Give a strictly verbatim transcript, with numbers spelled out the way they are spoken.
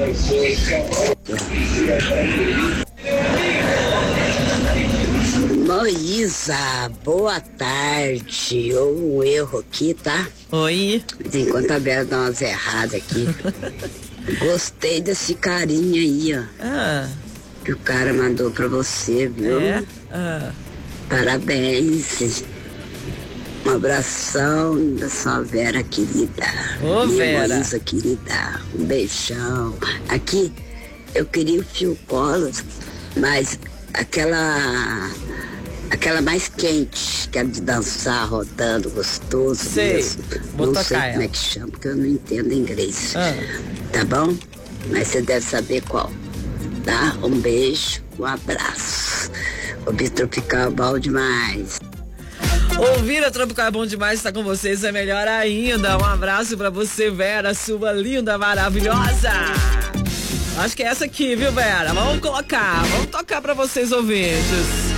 Moísa, boa tarde. Houve um erro aqui, tá? Oi. Enquanto a Bela dá umas erradas aqui. Gostei desse carinha aí, ó. Ah. Que o cara mandou pra você, viu? É? Ah. Parabéns. Um abração da sua Vera querida. Ô, Minha Vera. Moísa querida. Um beijão. Aqui, eu queria o Phil Collins, mas aquela... Aquela mais quente, que é de dançar, rodando, gostoso. Sei. Mesmo. Vou não tocar sei ela. como é que chama, porque eu não entendo inglês. Ah. Tá bom? Mas você deve saber qual. Tá? Um beijo, um abraço. O Bitropical é bom demais. Ouvir a Tropical é bom demais, estar com vocês é melhor ainda. Um abraço pra você, Vera, sua linda, maravilhosa. Acho que é essa aqui, viu, Vera? Vamos colocar, vamos tocar pra vocês, ouvintes.